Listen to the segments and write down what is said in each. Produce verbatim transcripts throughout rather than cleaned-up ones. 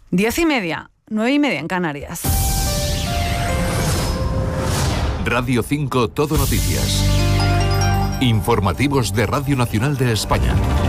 Diez y media, nueve y media en Canarias. Radio cinco Todo Noticias. Informativos de Radio Nacional de España.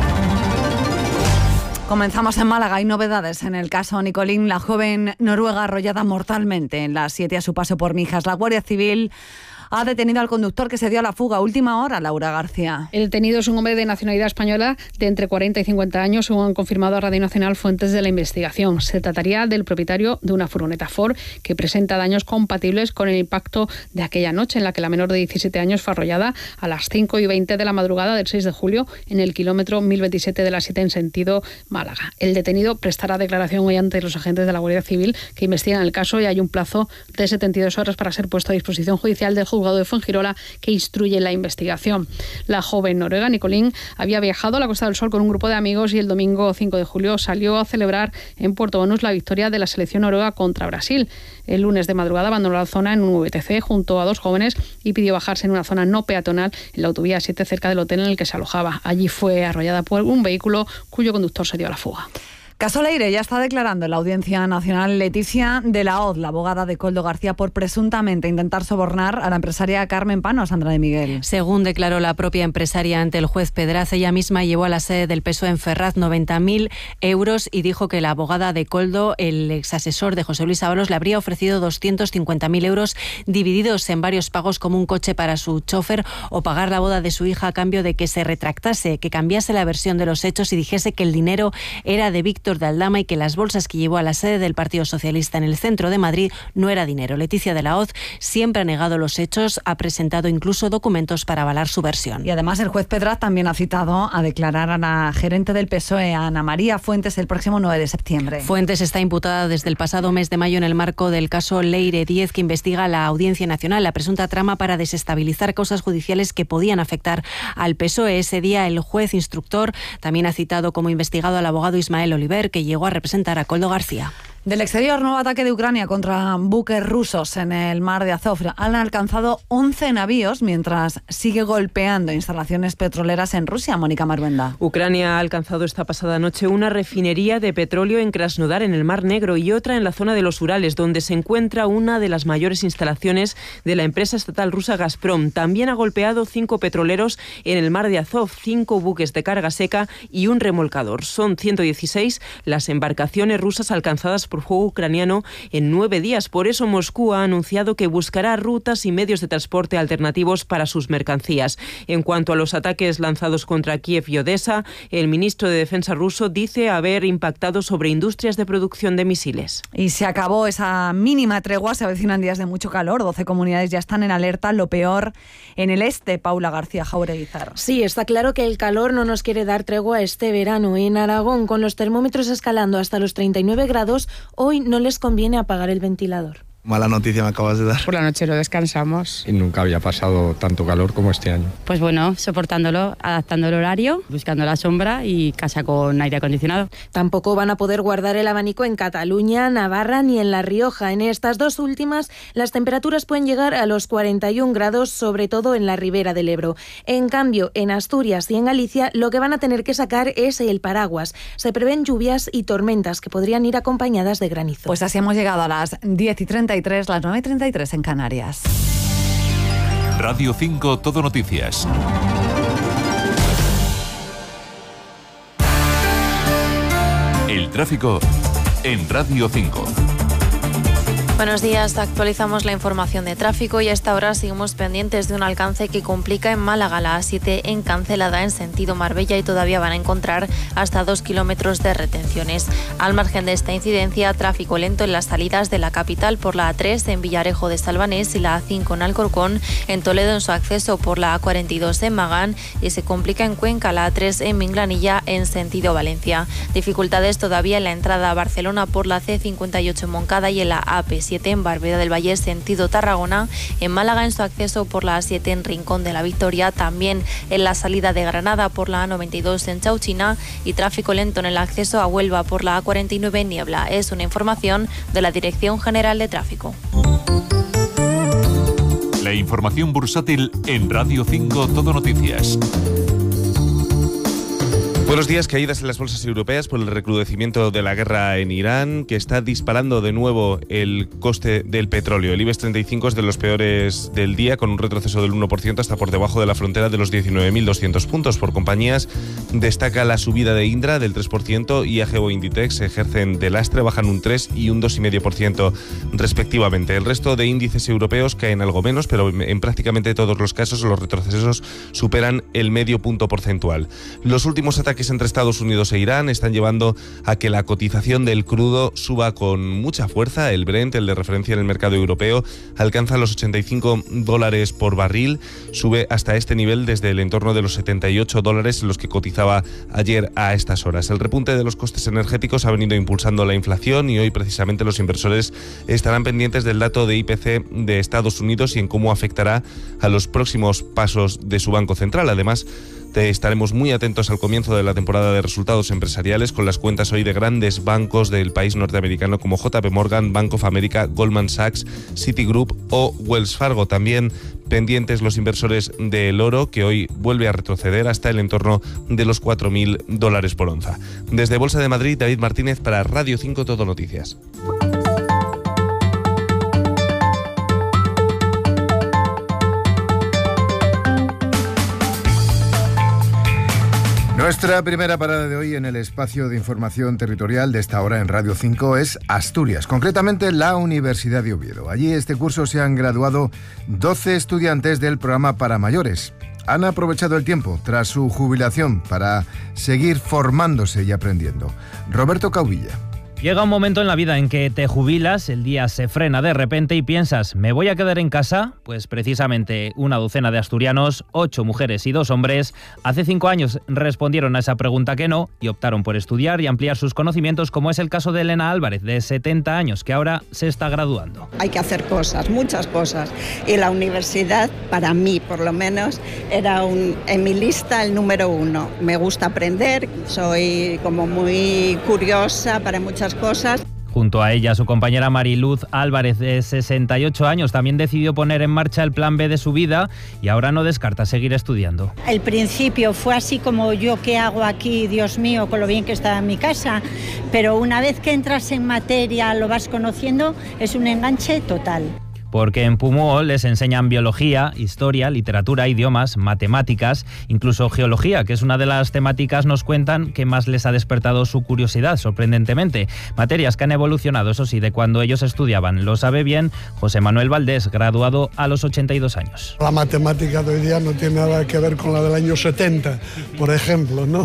Comenzamos en Málaga. Hay novedades en el caso Nicolín, la joven noruega arrollada mortalmente en la siete a su paso por Mijas. La Guardia Civil ha detenido al conductor que se dio a la fuga. Última hora, Laura García. El detenido es un hombre de nacionalidad española de entre cuarenta y cincuenta años, según han confirmado a Radio Nacional fuentes de la investigación. Se trataría del propietario de una furgoneta Ford que presenta daños compatibles con el impacto de aquella noche en la que la menor de diecisiete años fue arrollada a las cinco y veinte de la madrugada del seis de julio en el kilómetro mil veintisiete de la siete en sentido Málaga. El detenido prestará declaración hoy ante los agentes de la Guardia Civil que investigan el caso y hay un plazo de setenta y dos horas para ser puesto a disposición judicial del juzgado de Fuengirola que instruye la investigación. La joven noruega Nicolín había viajado a la Costa del Sol con un grupo de amigos y el domingo cinco de julio salió a celebrar en Puerto Banús la victoria de la selección noruega contra Brasil. El lunes de madrugada abandonó la zona en un V T C junto a dos jóvenes y pidió bajarse en una zona no peatonal en la autovía siete cerca del hotel en el que se alojaba. Allí fue arrollada por un vehículo cuyo conductor se dio a la fuga. Caso Leire, ya está declarando en la Audiencia Nacional Leticia de la Hoz, la abogada de Koldo García, por presuntamente intentar sobornar a la empresaria Carmen Pano. Sandra de Miguel. Según declaró la propia empresaria ante el juez Pedraz, ella misma llevó a la sede del P S O E en Ferraz noventa mil euros y dijo que la abogada de Koldo, el exasesor de José Luis Ábalos, le habría ofrecido doscientos cincuenta mil euros divididos en varios pagos como un coche para su chofer o pagar la boda de su hija a cambio de que se retractase, que cambiase la versión de los hechos y dijese que el dinero era de Víctor de Aldama y que las bolsas que llevó a la sede del Partido Socialista en el centro de Madrid no era dinero. Leticia de la Hoz siempre ha negado los hechos, ha presentado incluso documentos para avalar su versión. Y además el juez Pedraz también ha citado a declarar a la gerente del P S O E, Ana María Fuentes, el próximo nueve de septiembre. Fuentes está imputada desde el pasado mes de mayo en el marco del caso Leire diez que investiga la Audiencia Nacional, la presunta trama para desestabilizar causas judiciales que podían afectar al P S O E. Ese día el juez instructor también ha citado como investigado al abogado Ismael Oliver, que llegó a representar a Koldo García. Del exterior, nuevo ataque de Ucrania contra buques rusos en el mar de Azov. Han alcanzado once navíos mientras sigue golpeando instalaciones petroleras en Rusia. Mónica Marvenda. Ucrania ha alcanzado esta pasada noche una refinería de petróleo en Krasnodar, en el Mar Negro, y otra en la zona de los Urales, donde se encuentra una de las mayores instalaciones de la empresa estatal rusa Gazprom. También ha golpeado cinco petroleros en el Mar de Azov, cinco buques de carga seca y un remolcador. Son ciento dieciséis las embarcaciones rusas alcanzadas por fuego ucraniano en nueve días. Por eso Moscú ha anunciado que buscará rutas y medios de transporte alternativos para sus mercancías. En cuanto a los ataques lanzados contra Kiev y Odessa, el ministro de Defensa ruso dice haber impactado sobre industrias de producción de misiles. Y se acabó esa mínima tregua, se avecinan días de mucho calor. doce comunidades ya están en alerta, lo peor en el este. Paula García Jaureguizar. Sí, está claro que el calor no nos quiere dar tregua este verano. En Aragón, con los termómetros escalando hasta los treinta y nueve grados, hoy no les conviene apagar el ventilador. Mala noticia me acabas de dar. Por la noche lo descansamos. Y nunca había pasado tanto calor como este año. Pues bueno, soportándolo, adaptando el horario, buscando la sombra y casa con aire acondicionado. Tampoco van a poder guardar el abanico en Cataluña, Navarra ni en La Rioja. En estas dos últimas, las temperaturas pueden llegar a los cuarenta y un grados, sobre todo en la ribera del Ebro. En cambio, en Asturias y en Galicia, lo que van a tener que sacar es el paraguas. Se prevén lluvias y tormentas que podrían ir acompañadas de granizo. Pues así hemos llegado a las diez y treinta y tres, las nueve y treinta y tres en Canarias. Radio cinco Todo Noticias. El tráfico en Radio cinco. Buenos días, actualizamos la información de tráfico y a esta hora seguimos pendientes de un alcance que complica en Málaga, la A siete en Cancelada en sentido Marbella, y todavía van a encontrar hasta dos kilómetros de retenciones. Al margen de esta incidencia, tráfico lento en las salidas de la capital por la A tres en Villarejo de Salvanés y la A cinco en Alcorcón, en Toledo en su acceso por la A cuarenta y dos en Magán, y se complica en Cuenca la A tres en Minglanilla en sentido Valencia. Dificultades todavía en la entrada a Barcelona por la C cincuenta y ocho en Moncada y en la A P siete en Barbera del Valle sentido Tarragona, en Málaga en su acceso por la A siete en Rincón de la Victoria, también en la salida de Granada por la A noventa y dos en Chauchina, y tráfico lento en el acceso a Huelva por la A cuarenta y nueve en Niebla. Es una información de la Dirección General de Tráfico. La información bursátil en Radio cinco Todo Noticias. Buenos días. Caídas en las bolsas europeas por el recrudecimiento de la guerra en Irán, que está disparando de nuevo el coste del petróleo. El IBEX treinta y cinco es de los peores del día, con un retroceso del uno por ciento hasta por debajo de la frontera de los diecinueve mil doscientos puntos. Por compañías, destaca la subida de Indra del tres por ciento y A G O Inditex ejercen de lastre, bajan un tres y un dos coma cinco por ciento respectivamente. El resto de índices europeos caen algo menos, pero en prácticamente todos los casos los retrocesos superan el medio punto porcentual. Los últimos ataques entre Estados Unidos e Irán están llevando a que la cotización del crudo suba con mucha fuerza. El Brent, el de referencia en el mercado europeo, alcanza los ochenta y cinco dólares por barril, sube hasta este nivel desde el entorno de los setenta y ocho dólares en los que cotizaba ayer a estas horas. El repunte de los costes energéticos ha venido impulsando la inflación y hoy precisamente los inversores estarán pendientes del dato de I P C de Estados Unidos y en cómo afectará a los próximos pasos de su Banco Central. Además, estaremos muy atentos al comienzo de la temporada de resultados empresariales, con las cuentas hoy de grandes bancos del país norteamericano como J P Morgan, Bank of America, Goldman Sachs, Citigroup o Wells Fargo. También pendientes los inversores del oro, que hoy vuelve a retroceder hasta el entorno de los cuatro mil dólares por onza. Desde Bolsa de Madrid, David Martínez para Radio cinco Todo Noticias. Nuestra primera parada de hoy en el espacio de información territorial de esta hora en Radio cinco es Asturias, concretamente la Universidad de Oviedo. Allí este curso se han graduado doce estudiantes del programa para mayores. Han aprovechado el tiempo tras su jubilación para seguir formándose y aprendiendo. Roberto Caubilla. Llega un momento en la vida en que te jubilas, el día se frena de repente y piensas, ¿me voy a quedar en casa? Pues precisamente una docena de asturianos, ocho mujeres y dos hombres, hace cinco años respondieron a esa pregunta que no y optaron por estudiar y ampliar sus conocimientos, como es el caso de Elena Álvarez, de setenta años, que ahora se está graduando. Hay que hacer cosas, muchas cosas, y la universidad, para mí por lo menos, era un, en mi lista el número uno. Me gusta aprender, soy como muy curiosa para muchas cosas. Junto a ella, su compañera Mariluz Álvarez, de sesenta y ocho años, también decidió poner en marcha el plan B de su vida y ahora no descarta seguir estudiando. El principio fue así como yo, ¿qué hago aquí? Dios mío, con lo bien que estaba en mi casa. Pero una vez que entras en materia, lo vas conociendo, es un enganche total. Porque en Pumuo les enseñan biología, historia, literatura, idiomas, matemáticas, incluso geología, que es una de las temáticas, nos cuentan, que más les ha despertado su curiosidad, sorprendentemente. Materias que han evolucionado, eso sí, de cuando ellos estudiaban. Lo sabe bien José Manuel Valdés, graduado a los ochenta y dos años. La matemática de hoy día no tiene nada que ver con la del año setenta, por ejemplo, ¿no?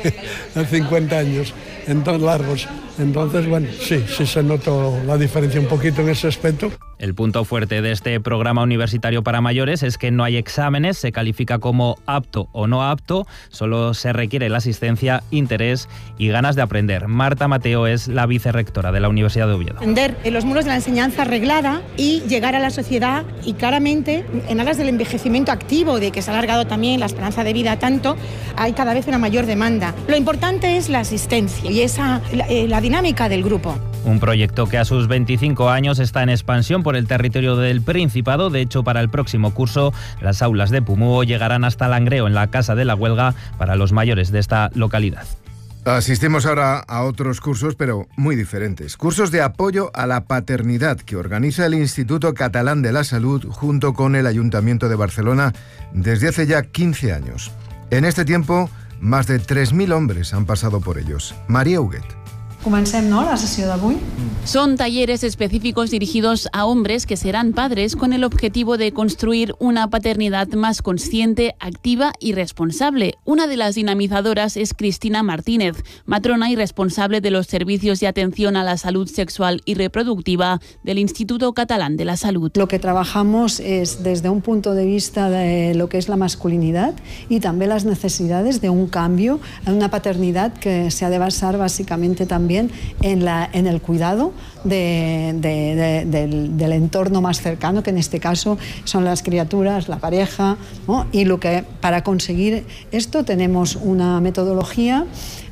De cincuenta años, entonces largos. Entonces, bueno, sí, sí se notó la diferencia un poquito en ese aspecto. El punto fuerte de este programa universitario para mayores es que no hay exámenes, se califica como apto o no apto, solo se requiere la asistencia, interés y ganas de aprender. Marta Mateo es la vicerrectora de la Universidad de Oviedo. Aprender en los muros de la enseñanza reglada y llegar a la sociedad, y claramente en aras del envejecimiento activo, de que se ha alargado también la esperanza de vida tanto, hay cada vez una mayor demanda. Lo importante es la asistencia y esa la, eh, la dinámica del grupo. Un proyecto que a sus veinticinco años está en expansión por el territorio del Principado. De hecho, para el próximo curso, las aulas de Pumuo llegarán hasta Langreo, en la Casa de la Huelga, para los mayores de esta localidad. Asistimos ahora a otros cursos, pero muy diferentes. Cursos de apoyo a la paternidad que organiza el Instituto Catalán de la Salud junto con el Ayuntamiento de Barcelona desde hace ya quince años. En este tiempo, más de tres mil hombres han pasado por ellos. María Huguet. Comencem, no?, la sessió d'avui. Son talleres específicos dirigidos a hombres que serán padres con el objetivo de construir una paternidad más consciente, activa y responsable. Una de las dinamizadoras es Cristina Martínez, matrona y responsable de los servicios de atención a la salud sexual y reproductiva del Instituto Catalán de la Salud. Lo que trabajamos es desde un punto de vista de lo que es la masculinidad y también las necesidades de un cambio en una paternidad que se ha de basar básicamente también En, la, en el cuidado de, de, de, del, del entorno más cercano, que en este caso son las criaturas, la pareja, ¿no? Y lo que, para conseguir esto tenemos una metodología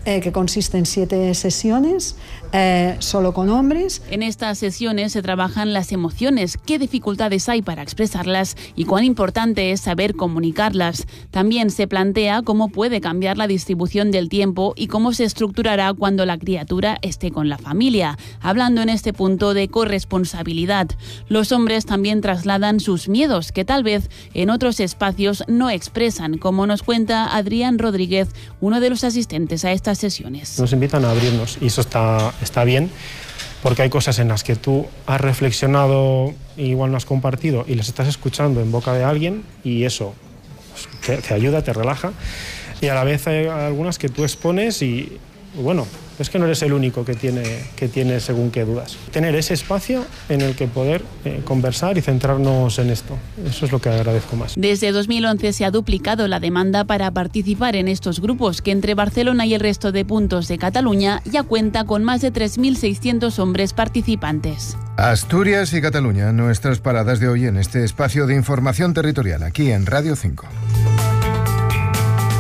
eh, que consiste en siete sesiones, eh, solo con hombres. En estas sesiones se trabajan las emociones, qué dificultades hay para expresarlas y cuán importante es saber comunicarlas. También se plantea cómo puede cambiar la distribución del tiempo y cómo se estructurará cuando la criatura esté con la familia, hablando en este punto de corresponsabilidad. Los hombres también trasladan sus miedos, que tal vez en otros espacios no expresan, como nos cuenta Adrián Rodríguez, uno de los asistentes a estas sesiones. Nos invitan a abrirnos y eso está, está bien, porque hay cosas en las que tú has reflexionado, igual no has compartido, y las estás escuchando en boca de alguien y eso te, te ayuda, te relaja, y a la vez hay algunas que tú expones y, bueno, es que no eres el único que tiene, que tiene según qué dudas. Tener ese espacio en el que poder eh, conversar y centrarnos en esto, eso es lo que agradezco más. Desde dos mil once se ha duplicado la demanda para participar en estos grupos, que entre Barcelona y el resto de puntos de Cataluña ya cuenta con más de tres mil seiscientos hombres participantes. Asturias y Cataluña, nuestras paradas de hoy en este espacio de información territorial, aquí en Radio cinco.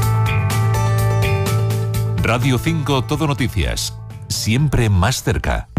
Radio cinco Todo Noticias, siempre más cerca.